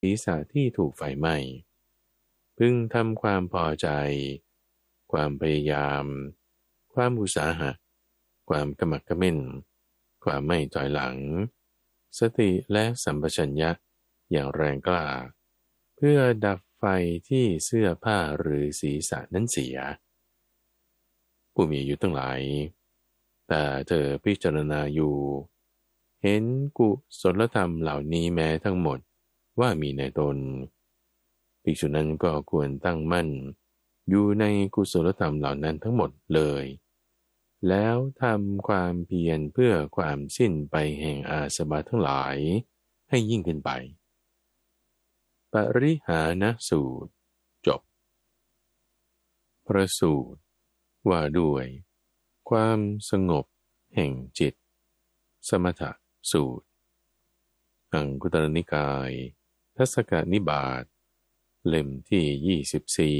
ศีรษะที่ถูกไฟไหม้พึงทำความพอใจความพยายามความอุตสาหะความกำมักกะเม่นความไม่ถอยหลังสติและสัมปชัญญะอย่างแรงกล้าเพื่อดับไฟที่เสื้อผ้าหรือศีรษะนั้นเสียผู้มีอายุทั้งหลายแต่เธอพิจารณาอยู่เห็นกุศลธรรมเหล่านี้แม้ทั้งหมดว่ามีในตนภิกษุนั้นก็ควรตั้งมั่นอยู่ในกุศลธรรมเหล่านั้นทั้งหมดเลยแล้วทำความเพียรเพื่อความสิ้นไปแห่งอาสวะทั้งหลายให้ยิ่งขึ้นไปปริหานสูตรจบพระสูตรว่าด้วยความสงบแห่งจิตสมถสูตรอังคุตรนิกายทัศกนิบาตเล่มที่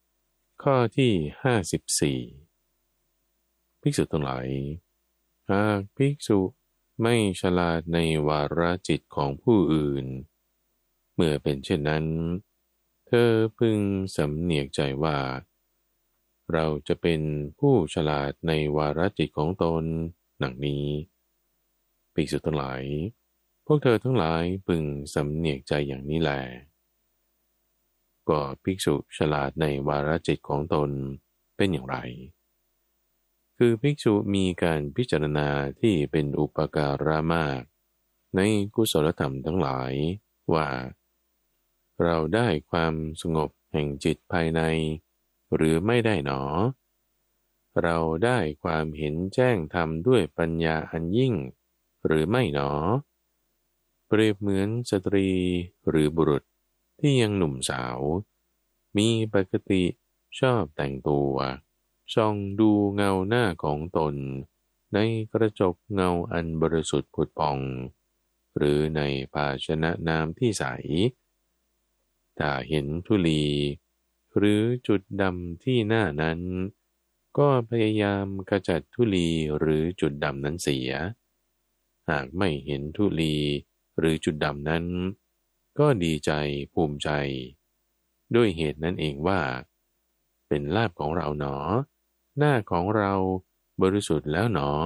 24ข้อที่54ภิกษุทั้งหลายหากภิกษุไม่ฉลาดในวาระจิตของผู้อื่นเมื่อเป็นเช่นนั้นเธอพึงสำเนียกใจว่าเราจะเป็นผู้ฉลาดในวาระจิตของตนดังนี้ภิกษุทั้งหลายพวกเธอทั้งหลายพึงสำเนียกใจอย่างนี้แลก็ภิกษุฉลาดในวาระจิตของตนเป็นอย่างไรคือภิกษุมีการพิจารณาที่เป็นอุปการะมากในกุศลธรรมทั้งหลายว่าเราได้ความสงบแห่งจิตภายในหรือไม่ได้หนอเราได้ความเห็นแจ้งธรรมด้วยปัญญาอันยิ่งหรือไม่หนอเปรียบเหมือนสตรีหรือบุรุษที่ยังหนุ่มสาวมีปกติชอบแต่งตัวส่องดูเงาหน้าของตนในกระจกเงาอันบริสุทธิ์ผุดผ่องหรือในภาชนะน้ำที่ใสถ้าเห็นธุลีหรือจุดดำที่หน้านั้นก็พยายามกระจัดธุลีหรือจุดดำนั้นเสียหากไม่เห็นธุลีหรือจุดดำนั้นก็ดีใจภูมิใจด้วยเหตุนั้นเองว่าเป็นลาภของเราหนอหน้าของเราบริสุทธิ์แล้วหนอ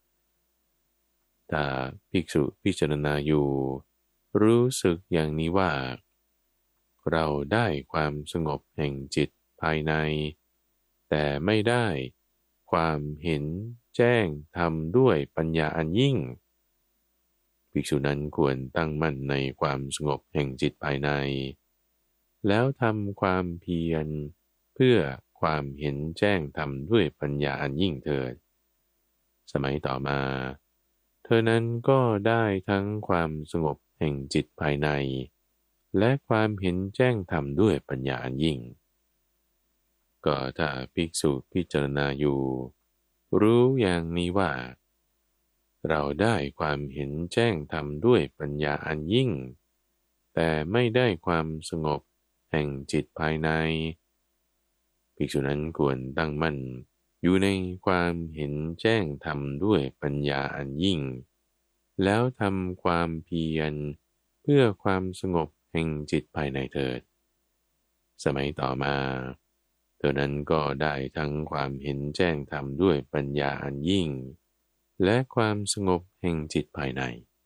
ถ้าภิกษุพิจารณาอยู่รู้สึกอย่างนี้ว่าเราได้ความสงบแห่งจิตภายในแต่ไม่ได้ความเห็นแจ้งธรรมด้วยปัญญาอันยิ่งภิกษุนั้นควรตั้งมั่นในความสงบแห่งจิตภายในแล้วทำความเพียรเพื่อความเห็นแจ้งธรรมด้วยปัญญาอันยิ่งเถิดสมัยต่อมาเธอนั้นก็ได้ทั้งความสงบแห่งจิตภายในและความเห็นแจ้งธรรมด้วยปัญญาอันยิ่งก็ถ้าภิกษุพิจารณาอยู่รู้อย่างนี้ว่าเราได้ความเห็นแจ้งธรรมด้วยปัญญาอันยิ่งแต่ไม่ได้ความสงบแห่งจิตภายในภิกษุนั้นควรตั้งมั่นอยู่ในความเห็นแจ้งธรรมด้วยปัญญาอันยิ่งแล้วทำความเพียรเพื่อความสงบแห่งจิตภายในเถิดสมัยต่อมาเธอนั้นก็ได้ทั้งความเห็นแจ้งธรรมด้วยปัญญาอันยิ่งและความสงบแห่งจิตภายใน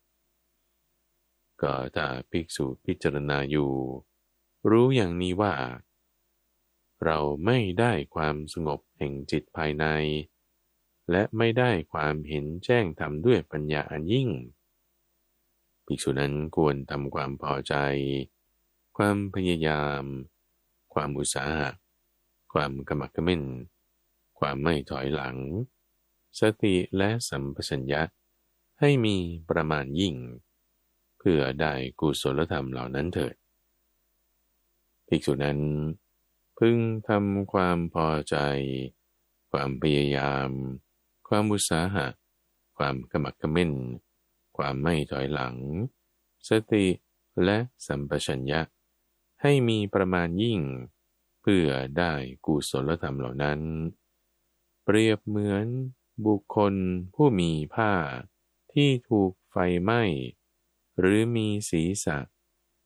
ก็ถ้าภิกษุพิจารณาอยู่รู้อย่างนี้ว่าเราไม่ได้ความสงบแห่งจิตภายในและไม่ได้ความเห็นแจ้งธรรมด้วยปัญญาอันยิ่งภิกษุนั้นควรทำความพอใจความพยายามความอุตสาหะความกำมักกะเม่นความไม่ถอยหลังสติและสัมปชัญญะให้มีประมาณยิ่งเพื่อได้กุศลธรรมเหล่านั้นเถิดภิกษุนั้นพึงทำความพอใจความพยายามความอุตสาหะความกำมักกะเม่นความไม่ถอยหลังสติและสัมปชัญญะให้มีประมาณยิ่งเพื่อได้กุศลธรรมเหล่านั้นเปรียบเหมือนบุคคลผู้มีผ้าที่ถูกไฟไหม้หรือมีศีรษะ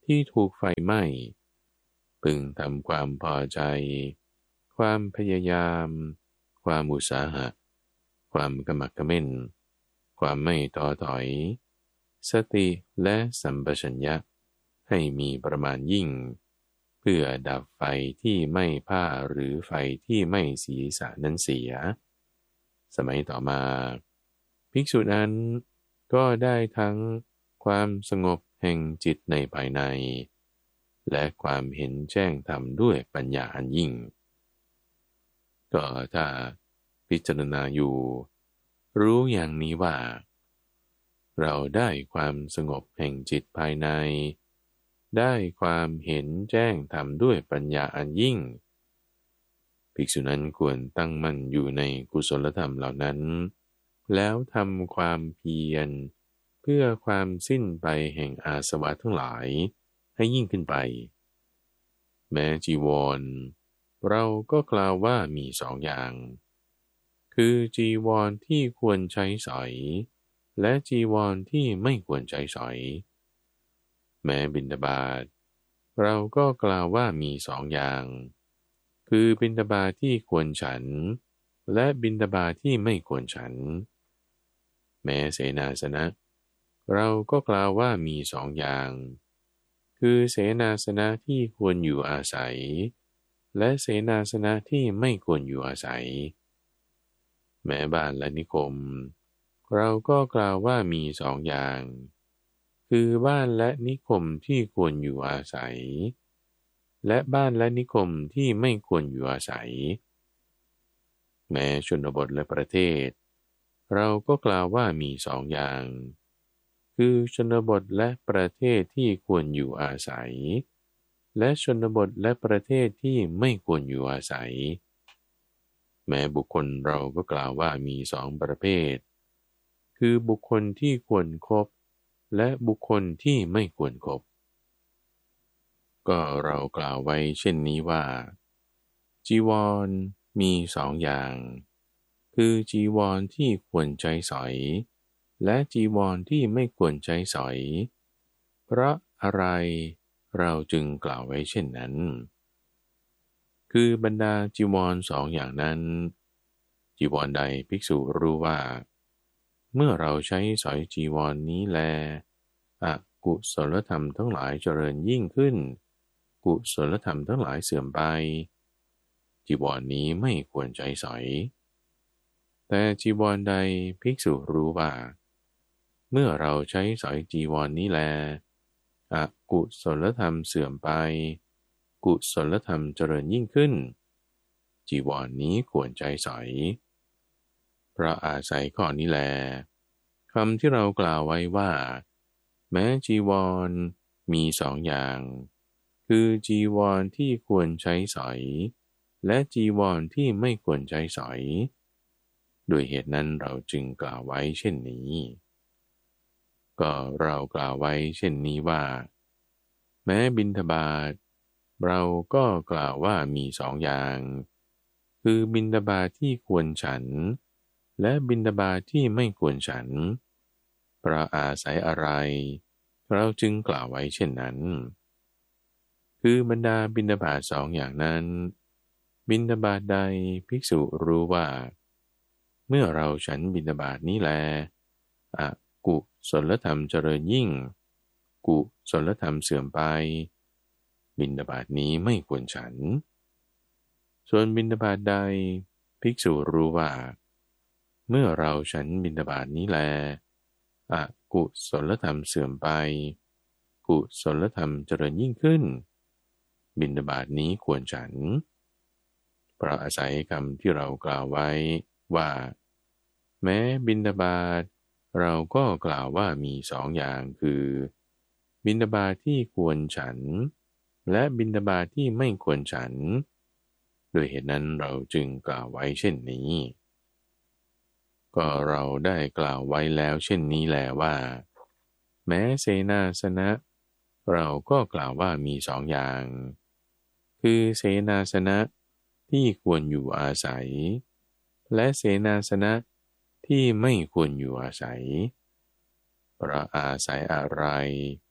ที่ถูกไฟไหม้พึงทำความพอใจความพยายามความอุตสาหะความกำมักเขม้นความไม่ท้อถอยสติและสัมปชัญญะให้มีประมาณยิ่งเพื่อดับไฟที่ไม่ผ้าหรือไฟที่ไม่ศีรษะนั้นเสียสมัยต่อมาภิกษุนั้นก็ได้ทั้งความสงบแห่งจิตในภายในและความเห็นแจ้งธรรมด้วยปัญญาอันยิ่งก็ถ้าพิจารณาอยู่รู้อย่างนี้ว่าเราได้ความสงบแห่งจิตภายในได้ความเห็นแจ้งธรรมด้วยปัญญาอันยิ่งภิกษุนั้นควรตั้งมั่นอยู่ในกุศลธรรมเหล่านั้นแล้วทำความเพียรเพื่อความสิ้นไปแห่งอาสวะทั้งหลายให้ยิ่งขึ้นไปแม้จีวรเราก็กล่าวว่ามีสองอย่างคือจีวรที่ควรใช้สอยและจีวรที่ไม่ควรใช้สอยแม้บิณฑบาตเราก็กล่าวว่ามีสองอย่างคือบิณฑบาตที่ควรฉันและบิณฑบาตที่ไม่ควรฉันแม้เสนาสนะเราก็กล่าวว่ามีสองอย่างคือเสนาสนะที่ควรอยู่อาศัยและเสนาสนะที่ไม่ควรอยู่อาศัยแม้บ้านและนิคมเราก็กล่าวว่ามีสองอย่างคือบ้านและนิคมที่ควรอยู่อาศัยและบ้านและนิคมที่ไม่ควรอยู่อาศัยแม้ชนบทและประเทศเราก็กล่าวว่ามีสองอย่างคือชนบทและประเทศที่ควรอยู่อาศัยและชนบทและประเทศที่ไม่ควรอยู่อาศัยแม้บุคคลเราก็กล่าวว่ามีสองประเภทคือบุคคลที่ควรคบและบุคคลที่ไม่ควรคบก็เรากล่าวไว้เช่นนี้ว่าจีวรมีสองอย่างคือจีวรที่ควรใช้สอยและจีวรที่ไม่ควรใช้สอยเพราะอะไรเราจึงกล่าวไว้เช่นนั้นคือบรรดาจีวรสองอย่างนั้นจีวรใดภิกษุรู้ว่าเมื่อเราใช้สอยจีวรนี้แลอกุศลธรรมทั้งหลายเจริญยิ่งขึ้นกุศลธรรมทั้งหลายเสื่อมไปจีวรนี้ไม่ควรใช้สอยแต่จีวรใดภิกษุรู้ว่าเมื่อเราใช้สอยจีวรนี้แลอกุศลธรรมเสื่อมไปกุศลธรรมเจริญยิ่งขึ้นจีวรนี้ควรใช้สอยเพราะอาศัยข้อนี้แลคำที่เรากล่าวไว้ว่าแม้จีวรมีสองอย่างคือจีวรที่ควรใช้สอยและจีวรที่ไม่ควรใช้สอยด้วยเหตุนั้นเราจึงกล่าวไว้เช่นนี้ก็เรากล่าวไว้เช่นนี้ว่าแม้บิณฑบาตเราก็กล่าวว่ามีสองอย่างคือบิณฑบาตที่ควรฉันและบิณฑบาตที่ไม่ควรฉันเพราะอาศัยอะไรเราจึงกล่าวไว้เช่นนั้นคือบรรดาบิณฑบาตสองอย่างนั้นบิณฑบาตใดภิกษุรู้ว่าเมื่อเราฉันบิณฑบาตนี้แลอกุศลธรรมเจริญยิ่งกุศลธรรมเสื่อมไปบิณฑบาตนี้ไม่ควรฉันส่วนบิณฑบาตใดภิกษุรู้ว่าเมื่อเราฉันบิณฑบาตนี้แลอกุศลธรรมเสื่อมไปกุศลธรรมเจริญยิ่งขึ้นบิณฑบาตนี้ควรฉันเพราะอาศัยคำที่เรากล่าวไว้ว่าแม้บิณฑบาตเราก็กล่าวว่ามีสองอย่างคือบิณฑบาตที่ควรฉันและบิณฑบาตที่ไม่ควรฉันด้วยเหตุนั้นเราจึงกล่าวไว้เช่นนี้ก็เราได้กล่าวไว้แล้วเช่นนี้แลว่าแม้เสนาสนะเราก็กล่าวว่ามีสองอย่างคือเสนาสนะที่ควรอยู่อาศัยและเสนาสนะที่ไม่ควรอยู่อาศัยเพราะอาศัยอะไร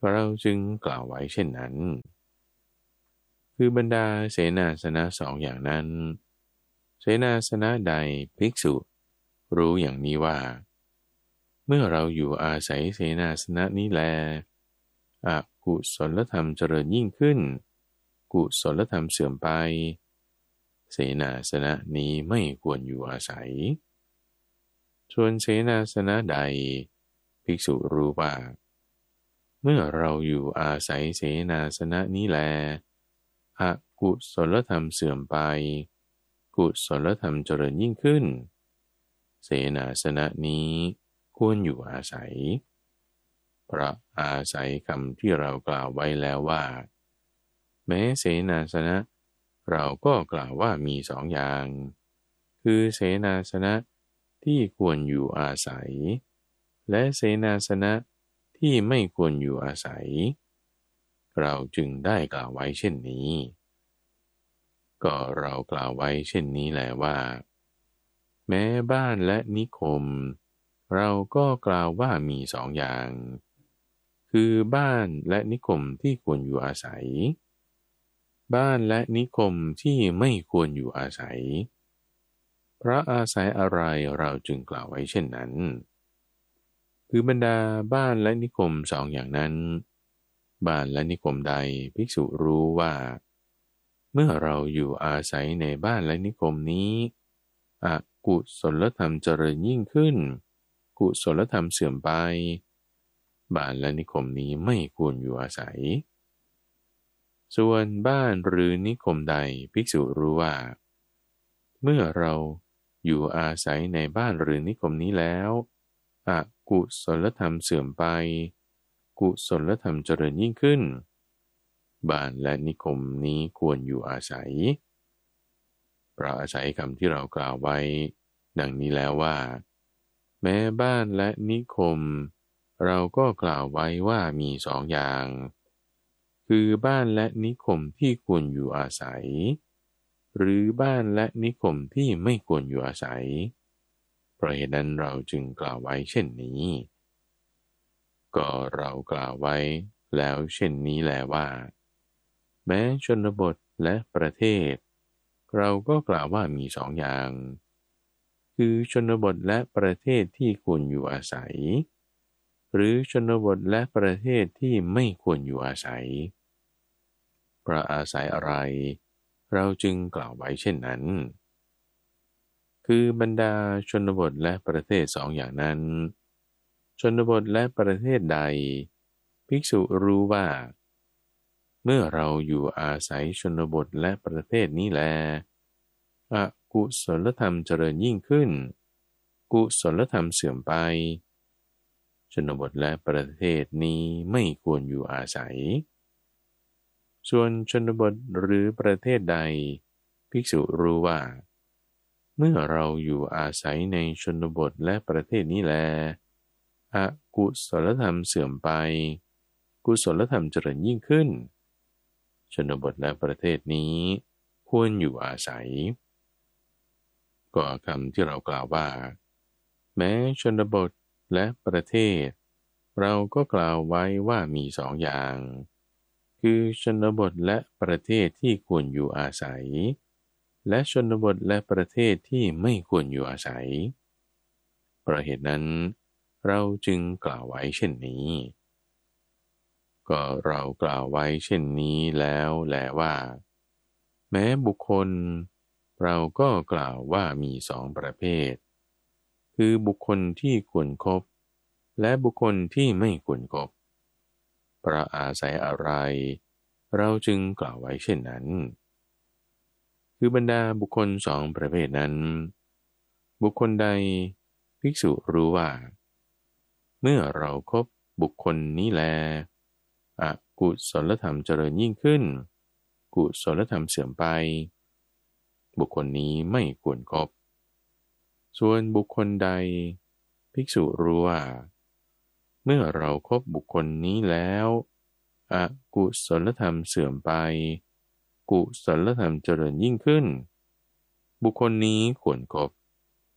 เราจึงกล่าวไว้เช่นนั้นคือบรรดาเสนาสนะสองอย่างนั้นเสนาสนะใดภิกษุรู้อย่างนี้ว่าเมื่อเราอยู่อาศัยเสนาสนะนี้แลอกุศลธรรมเจริญยิ่งขึ้นกุศลธรรมเสื่อมไปเสนาสนะนี้ไม่ควรอยู่อาศัยส่วนเสนาสนะใดภิกษุรู้ว่าเมื่อเราอยู่อาศัยเสนาสนะนี้แลอกุศลธรรมเสื่อมไปกุศลธรรมเจริญยิ่งขึ้นเสนาสนะนี้ควรอยู่อาศัยเพราะอาศัยคำที่เรากล่าวไว้แล้วว่าแม้เสนาสนะเราก็กล่าวว่ามีสองอย่างคือเสนาสนะที่ควรอยู่อาศัยและเสนาสนะที่ไม่ควรอยู่อาศัยเราจึงได้กล่าวไว้เช่นนี้ก็เรากล่าวไว้เช่นนี้แหละว่าแม้บ้านและนิคมเราก็กล่าวว่ามีสองอย่างคือบ้านและนิคมที่ควรอยู่อาศัยบ้านและนิคมที่ไม่ควรอยู่อาศัยเพราะอาศัยอะไรเราจึงกล่าวไว้เช่นนั้นคือบรรดาบ้านและนิคมสองอย่างนั้นบ้านและนิคมใดภิกษุรู้ว่าเมื่อเราอยู่อาศัยในบ้านและนิคมนี้อกุศลธรรมเจริญยิ่งขึ้นกุศลธรรมเสื่อมไปบ้านและนิคมนี้ไม่ควรอยู่อาศัยส่วนบ้านหรือนิคมใดภิกษุรู้ว่าเมื่อเราอยู่อาศัยในบ้านหรือนิคมนี้แล้วอกุศลธรรมเสื่อมไปกุศลธรรมเจริญยิ่งขึ้นบ้านและนิคมนี้ควรอยู่อาศัยเพราะอาศัยคำที่เรากล่าวไว้ดังนี้แล้วว่าแม้บ้านและนิคมเราก็กล่าวไว้ว่ามีสองอย่างคือบ้านและนิคมที่ควรอยู่อาศัยหรือบ้านและนิคมที่ไม่ควรอยู่อาศัยเพราะเหตุนั้นเราจึงกล่าวไว้เช่นนี้ก็เรากล่าวไว้แล้วเช่นนี้แลว่าแม้ชนบทและประเทศเราก็กล่าวว่ามีสองอย่างคือชนบทและประเทศที่ควรอยู่อาศัยหรือชนบทและประเทศที่ไม่ควรอยู่อาศัยเพราะอาศัยอะไรเราจึงกล่าวไว้เช่นนั้นคือบรรดาชนบทและประเทศสองอย่างนั้นชนบทและประเทศใดภิกษุรู้ว่าเมื่อเราอยู่อาศัยชนบทและประเทศนี้แลอกุศลธรรมเจริญยิ่งขึ้นกุศลธรรมเสื่อมไปชนบทและประเทศนี้ไม่ควรอยู่อาศัยส่วนชนบทหรือประเทศใดภิกษุรู้ว่าเมื่อเราอยู่อาศัยในชนบทและประเทศนี้แลอกุศลธรรมเสื่อมไปกุศลธรรมเจริญยิ่งขึ้นชนบทและประเทศนี้ควรอยู่อาศัยก็คำที่เรากล่าวว่าแม้ชนบทและประเทศเราก็กล่าวไว้ว่ามีสองอย่างคือชนบทและประเทศที่ควรอยู่อาศัยและชนบทและประเทศที่ไม่ควรอยู่อาศัยเพราะเหตุนั้นเราจึงกล่าวไว้เช่นนี้ก็เรากล่าวไว้เช่นนี้แล้วแลว่าแม้บุคคลเราก็กล่าวว่ามีสองประเภทคือบุคคลที่ควรครบและบุคคลที่ไม่ควรครบเพราะอาศัยอะไรเราจึงกล่าวไว้เช่นนั้นคือบรรดาบุคคลสองประเภทนั้นบุคคลใดภิกษุรู้ว่าเมื่อเราครบบุคคลนี้แลอกุศลธรรมเจริญยิ่งขึ้นกุศลธรรมเสื่อมไปบุคคลนี้ไม่ควรครบส่วนบุคคลใดภิกษุรู้ว่าเมื่อเราครบบุคคลนี้แล้วอกุศลธรรมเสื่อมไปกุศลธรรมเจริญยิ่งขึ้นบุคคลนี้ควรครบ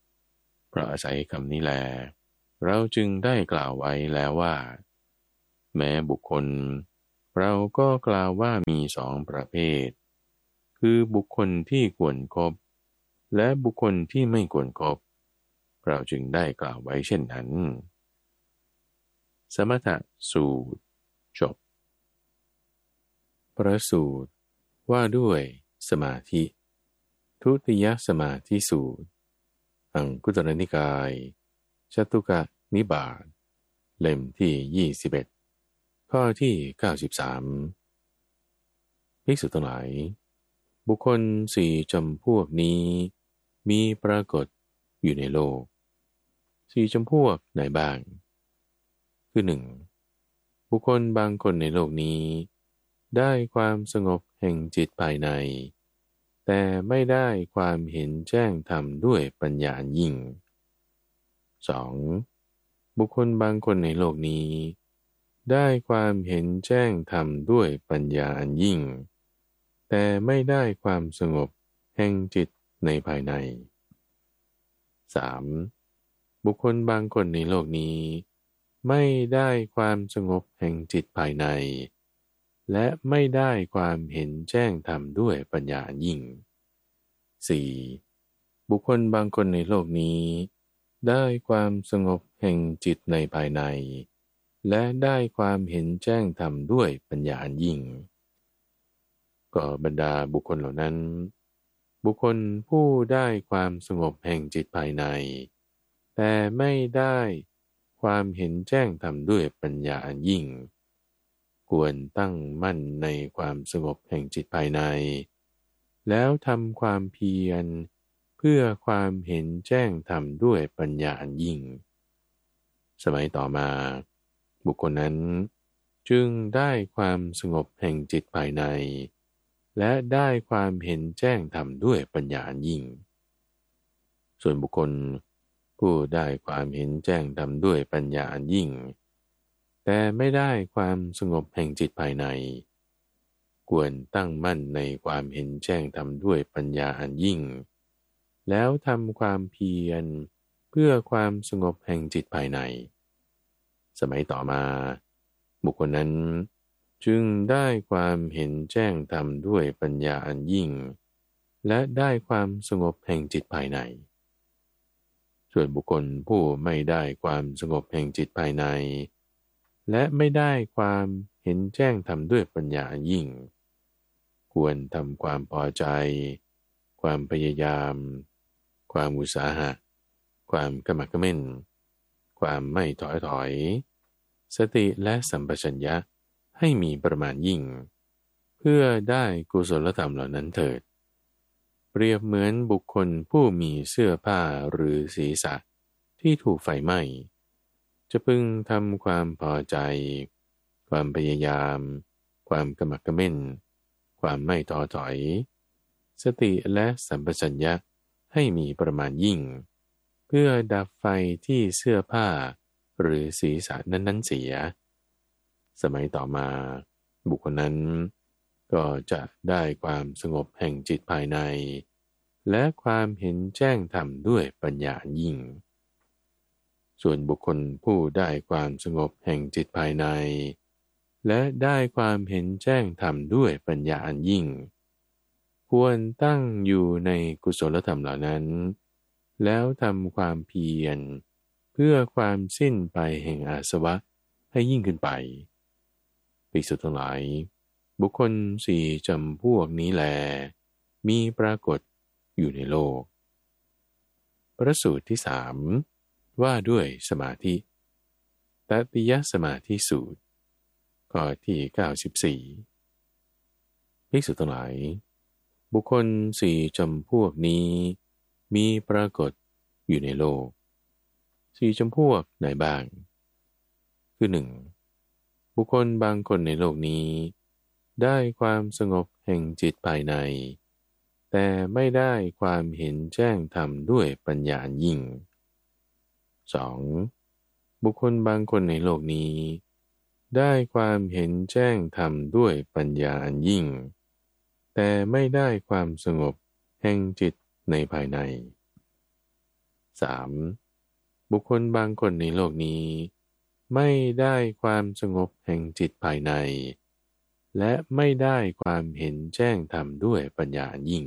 เพราะอาศัยคำนี้แลเราจึงได้กล่าวไว้แล้วว่าแม้บุคคลเราก็กล่าวว่ามีสองประเภทคือบุคคลที่ควรครบและบุคคลที่ไม่ควรครบเราจึงได้กล่าวไว้เช่นนั้นสมถะสูตรจบประสูตรว่าด้วยสมาธิทุติยสมาธิสูตรอังคุตรนิกายจตุกนิบาตเล่มที่21ข้อที่93ภิกษุทั้งหลายบุคคลสี่จำพวกนี้มีปรากฏอยู่ในโลกสี่จำพวกไหนบ้างคือหนึ่งบุคคลบางคนในโลกนี้ได้ความสงบแห่งจิตภายในแต่ไม่ได้ความเห็นแจ้งธรรมด้วยปัญญายิ่ง 2. บุคคลบางคนในโลกนี้ได้ความเห็นแจ้งธรรมด้วยปัญญาอันยิ่งแต่ไม่ได้ความสงบแห่งจิตในภายใน 3. บุคคลบางคนในโลกนี้ไม่ได้ความสงบแห่งจิตภายในและไม่ได้ความเห็นแจ้งธรรมด้วยปัญญายิ่ง 4. บุคคลบางคนในโลกนี้ได้ความสงบแห่งจิตในภายในและได้ความเห็นแจ้งธรรมด้วยปัญญายิ่งก็บรรดาบุคคลเหล่านั้นบุคคลผู้ได้ความสงบแห่งจิตภายในแต่ไม่ได้ความเห็นแจ้งธรรมด้วยปัญญายิ่งควรตั้งมั่นในความสงบแห่งจิตภายในแล้วทำความเพียรเพื่อความเห็นแจ้งธรรมด้วยปัญญายิ่งสมัยต่อมาบุคคลนั้นจึงได้ความสงบแห่งจิตภายในและได้ความเห็นแจ้งธรรมด้วยปัญญายิ่งส่วนบุคคลผู้ได้ความเห็นแจ้งธรรมด้วยปัญญายิ่งแต่ไม่ได้ความสงบแห่งจิตภายในควรตั้งมั่นในความเห็นแจ้งธรรมด้วยปัญญาอันยิ่งแล้วทำความเพียรเพื่อความสงบแห่งจิตภายในสมัยต่อมาบุคคลนั้นจึงได้ความเห็นแจ้งธรรมด้วยปัญญาอันยิ่งและได้ความสงบแห่งจิตภายในส่วนบุคคลผู้ไม่ได้ความสงบแห่งจิตภายในและไม่ได้ความเห็นแจ้งธรรมด้วยปัญญาอันยิ่งควรทำความพอใจความพยายามความอุตสาหะความกำมักกะเม่นความไม่ถอยสติและสัมปชัญญะให้มีประมาณยิ่งเพื่อได้กุศลธรรมเหล่านั้นเถิดเปรียบเหมือนบุคคลผู้มีเสื้อผ้าหรือศีรษะที่ถูกไฟไหม้จะพึงทำความพอใจความพยายามความกำมักกะเม่นความไม่ท้อถอยสติและสัมปชัญญะให้มีประมาณยิ่งเพื่อดับไฟที่เสื้อผ้าหรือศีรษะนั้นเสียสมัยต่อมาบุคคลนั้นก็จะได้ความสงบแห่งจิตภายในและความเห็นแจ้งธรรมด้วยปัญญายิ่งส่วนบุคคลผู้ได้ความสงบแห่งจิตภายในและได้ความเห็นแจ้งธรรมด้วยปัญญายิ่งควรตั้งอยู่ในกุศลธรรมเหล่านั้นแล้วทำความเพียรเพื่อความสิ้นไปแห่งอาสวะให้ยิ่งขึ้นไปภิกษุทั้งหลายบุคคลสี่จำพวกนี้แลมีปรากฏอยู่ในโลกพระสูตรที่3ว่าด้วยสมาธิตติยสมาธิสูตรข้อที่94ภิกษุทั้งหลายบุคคลสี่จำพวกนี้มีปรากฏอยู่ในโลกสี่จำพวกไหนบ้างคือ1บุคคลบางคนในโลกนี้ได้ความสงบแห่งจิตภายในแต่ไม่ได้ความเห็นแจ้งธรรมด้วยปัญญายิ่ง 2. บุคคลบางคนในโลกนี้ได้ความเห็นแจ้งธรรมด้วยปัญญาอันยิ่งแต่ไม่ได้ความสงบแห่งจิตในภายใน 3. บุคคลบางคนในโลกนี้ไม่ได้ความสงบแห่งจิตภายในและไม่ได้ความเห็นแจ้งธรรมด้วยปัญญาอันยิ่ง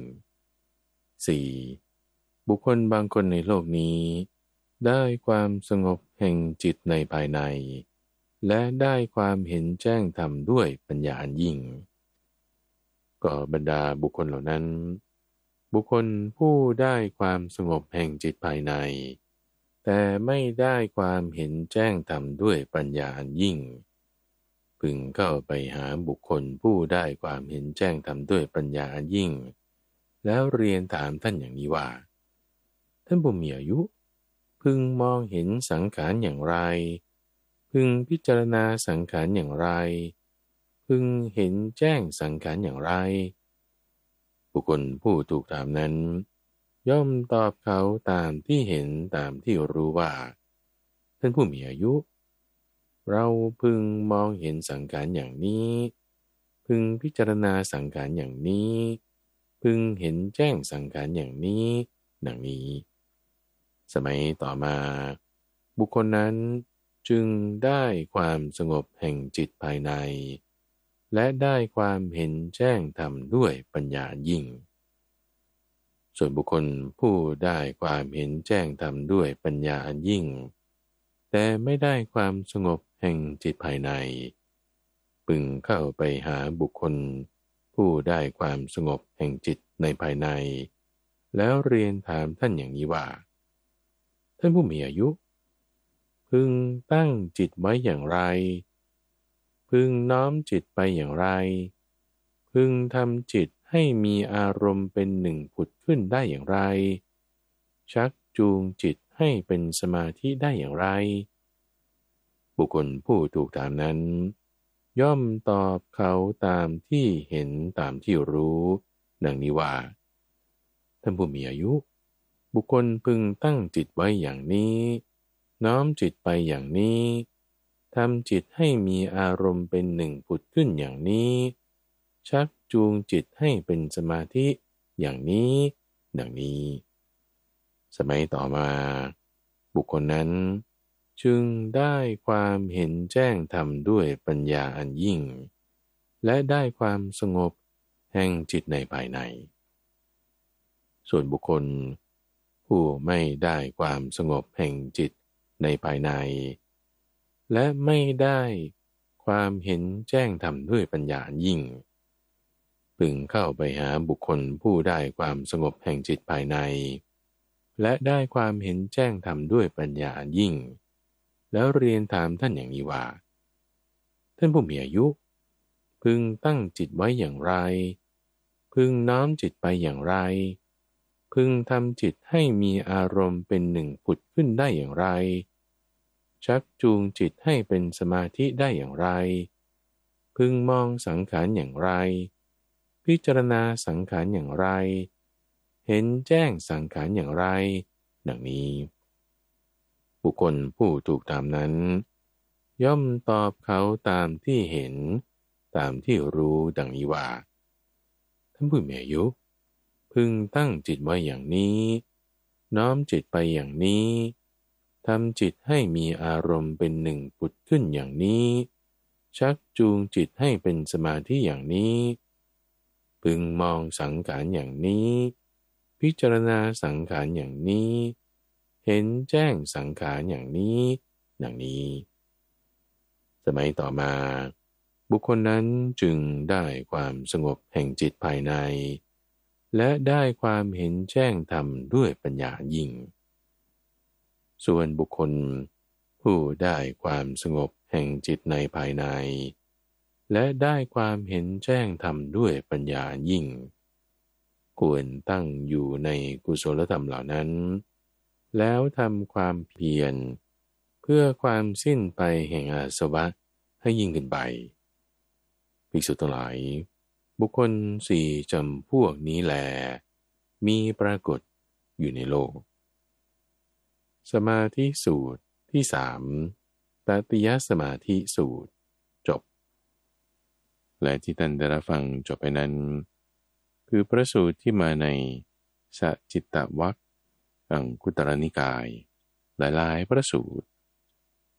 4. บุคคลบางคนในโลกนี้ได้ความสงบแห่งจิตในภายในและได้ความเห็นแจ้งธรรมด้วยปัญญาอันยิ่งก็บรรดาบุคคลเหล่านั้นบุคคลผู้ได้ความสงบแห่งจิตภายในแต่ไม่ได้ความเห็นแจ้งธรรมด้วยปัญญาอันยิ่งพึงเข้าไปหาบุคคลผู้ได้ความเห็นแจ้งธรรมด้วยปัญญาอันยิ่งแล้วเรียนถามท่านอย่างนี้ว่าท่านผู้มีอายุพึงมองเห็นสังขารอย่างไรพึงพิจารณาสังขารอย่างไรพึงเห็นแจ้งสังขารอย่างไรบุคคลผู้ถูกถามนั้นย่อมตอบเขาตามที่เห็นตามที่รู้ว่าท่านผู้มีอายุเราพึงมองเห็นสังขารอย่างนี้พึงพิจารณาสังขารอย่างนี้พึงเห็นแจ้งสังขารอย่างนี้ดังนี้สมัยต่อมาบุคคลนั้นจึงได้ความสงบแห่งจิตภายในและได้ความเห็นแจ้งธรรมด้วยปัญญายิ่งส่วนบุคคลผู้ได้ความเห็นแจ้งธรรมด้วยปัญญาอันยิ่งแต่ไม่ได้ความสงบแห่งจิตภายในพึงเข้าไปหาบุคคลผู้ได้ความสงบแห่งจิตในภายในแล้วเรียนถามท่านอย่างนี้ว่าท่านผู้มีอายุพึงตั้งจิตไว้อย่างไรพึงน้อมจิตไปอย่างไรพึงทำจิตให้มีอารมณ์เป็นหนึ่งผุดขึ้นได้อย่างไรชักจูงจิตให้เป็นสมาธิได้อย่างไรบุคคลผู้ถูกถามนั้นย่อมตอบเขาตามที่เห็นตามที่รู้ดังนี้ว่าท่านผู้มีอายุบุคคลพึงตั้งจิตไว้อย่างนี้น้อมจิตไปอย่างนี้ทำจิตให้มีอารมณ์เป็นหนึ่งผุดขึ้นอย่างนี้ชักจูงจิตให้เป็นสมาธิอย่างนี้ดังนี้สมัยต่อมาบุคคลนั้นจึงได้ความเห็นแจ้งธรรมด้วยปัญญาอันยิ่งและได้ความสงบแห่งจิตในภายในส่วนบุคคลผู้ไม่ได้ความสงบแห่งจิตในภายในและไม่ได้ความเห็นแจ้งธรรมด้วยปัญญาอันยิ่งพึงเข้าไปหาบุคคลผู้ได้ความสงบแห่งจิตภายในและได้ความเห็นแจ้งธรรมด้วยปัญญาอันยิ่งแล้วเรียนถามท่านอย่างนี้ว่าท่านผู้มีอายุพึงตั้งจิตไว้อย่างไรพึงน้อมจิตไปอย่างไรพึงทำจิตให้มีอารมณ์เป็นหนึ่งผุดขึ้นได้อย่างไรชักจูงจิตให้เป็นสมาธิได้อย่างไรพึงมองสังขารอย่างไรพิจารณาสังขารอย่างไรเห็นแจ้งสังขารอย่างไรดังนี้บุคคลผู้ถูกถามนั้นย่อมตอบเขาตามที่เห็นตามที่รู้ดังนี้ว่าท่านผู้มีอายุพึงตั้งจิตไว้อย่างนี้น้อมจิตไปอย่างนี้ทำจิตให้มีอารมณ์เป็นหนึ่งผุดขึ้นอย่างนี้ชักจูงจิตให้เป็นสมาธิอย่างนี้พึงมองสังขารอย่างนี้พิจารณาสังขารอย่างนี้เห็นแจ้งสังขารอย่างนี้ดังนี้สมัยต่อมาบุคคลนั้นจึงได้ความสงบแห่งจิตภายในและได้ความเห็นแจ้งธรรมด้วยปัญญายิ่งส่วนบุคคลผู้ได้ความสงบแห่งจิตในภายในและได้ความเห็นแจ้งธรรมด้วยปัญญายิ่งควรตั้งอยู่ในกุศลธรรมเหล่านั้นแล้วทำความเพียรเพื่อความสิ้นไปแห่งอาสวะให้ยิ่งขึ้นไปภิกษุทั้งหลายบุคคลสี่จำพวกนี้แลมีปรากฏอยู่ในโลกสมาธิสูตรที่สามตติยสมาธิสูตรจบและที่ท่านได้รับฟังจบไปนั้นคือพระสูตรที่มาในสจิตตวรรคอังคุตรนิกายหลายๆพระสูตร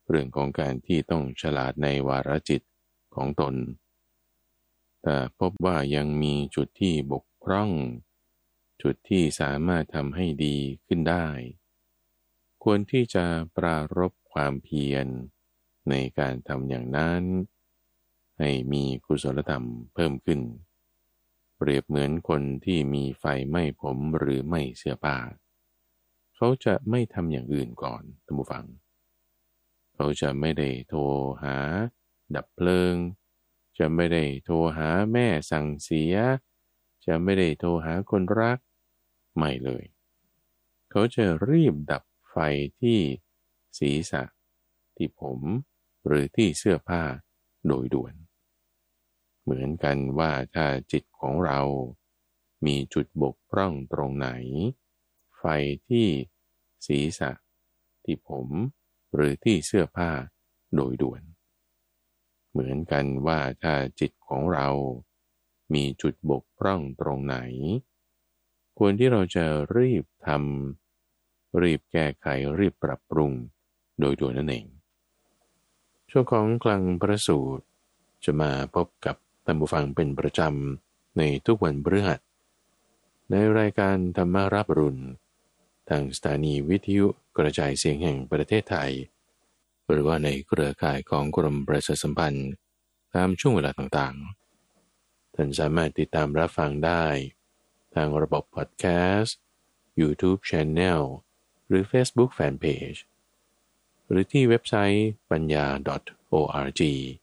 เรื่องของการที่ต้องฉลาดในวาระจิตของตนแต่พบว่ายังมีจุดที่บกพร่องจุดที่สามารถทำให้ดีขึ้นได้ควรที่จะปรารภความเพียรในการทำอย่างนั้นให้มีกุศลธรรมเพิ่มขึ้นเปรียบเหมือนคนที่มีไฟไหม้ผมหรือไหม้เสื้อผ้าเขาจะไม่ทำอย่างอื่นก่อนท่านผู้ฟังเขาจะไม่ได้โทรหาดับเพลิงจะไม่ได้โทรหาแม่สั่งเสียจะไม่ได้โทรหาคนรักไม่เลยเขาจะรีบดับไฟที่ศีรษะที่ผมหรือที่เสื้อผ้าโดยด่วนเหมือนกันว่าถ้าจิตของเรามีจุดบกพร่องตรงไหนไฟที่ศีรษะที่ผมหรือที่เสื้อผ้าโดยด่วนเหมือนกันว่าถ้าจิตของเรามีจุดบกพร่องตรงไหนควรที่เราจะรีบทำรีบแก้ไขรีบปรับปรุงโดยด่วนนั่นเองช่วงของกลางพระสูตรจะมาพบกับท่านผู้ฟังเป็นประจำในทุกวันพฤหัสในรายการธรรมารับรุณทางสถานีวิทยุกระจายเสียงแห่งประเทศไทยหรือว่าในเครือข่ายของกรมประชาสัมพันธ์ตามช่วงเวลาต่างๆท่านสามารถติดตามรับฟังได้ทางระบบพอดแคสต์ YouTube Channel หรือ Facebook Fanpage หรือที่เว็บไซต์ปัญญา .org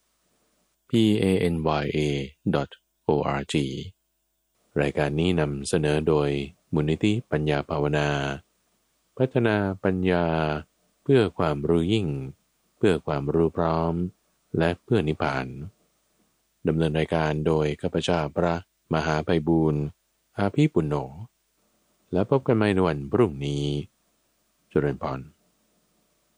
panya.org รายการนี้นำเสนอโดยมูลนิธิปัญญาภาวนาพัฒนาปัญญาเพื่อความรู้ยิ่งเพื่อความรู้พร้อมและเพื่อนิพพานดำเนินรายการโดยข้าพเจ้าพระมหาไพบูลย์อาภีปุณโญและพบกันใหม่ในวันพรุ่งนี้เจริญพร